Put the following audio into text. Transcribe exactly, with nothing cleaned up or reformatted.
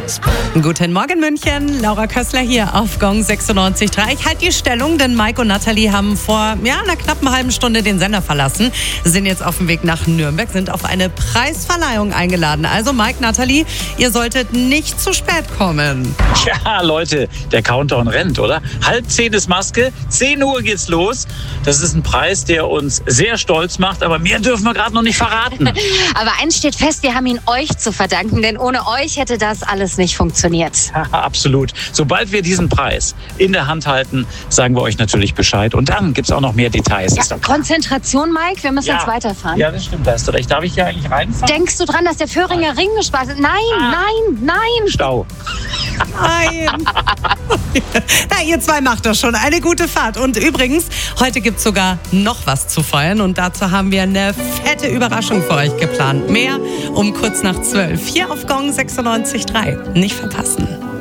Guten Morgen München, Laura Kössler hier auf Gong sechsundneunzig Komma drei. Ich halte die Stellung, denn Mike und Nathalie haben vor ja, einer knappen halben Stunde den Sender verlassen, sind jetzt auf dem Weg nach Nürnberg, sind auf eine Preisverleihung eingeladen. Also Mike, Nathalie, ihr solltet nicht zu spät kommen. Ja, Leute, der Countdown rennt, oder? Halb zehn ist Maske, zehn Uhr geht's los. Das ist ein Preis, der uns sehr stolz macht, aber mehr dürfen wir gerade noch nicht verraten. Aber eins steht fest, wir haben ihn euch zu verdanken, denn ohne euch hätte das alles nicht funktioniert. Absolut. Sobald wir diesen Preis in der Hand halten, sagen wir euch natürlich Bescheid. Und dann gibt es auch noch mehr Details. Ja, Konzentration, Mike, wir müssen ja. jetzt weiterfahren. Ja, das stimmt, da hast du recht. Darf ich hier eigentlich reinfahren? Denkst du dran, dass der Föhringer Ring gesperrt ist? Nein, ah. nein, nein. Stau. Nein. Na, ihr zwei macht das schon. Eine gute Fahrt. Und übrigens, heute gibt es sogar noch was zu feiern. Und dazu haben wir eine fette Überraschung für euch geplant. Mehr um kurz nach zwölf. Hier auf Gong sechsundneunzig Komma drei. Nicht verpassen.